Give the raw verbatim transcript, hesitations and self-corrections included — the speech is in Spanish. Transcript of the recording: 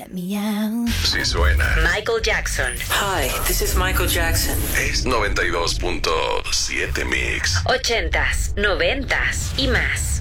Let me out. Sí suena. Michael Jackson. Hi, this is Michael Jackson. Es noventa y dos punto siete Mix. Ochentas, noventas y más.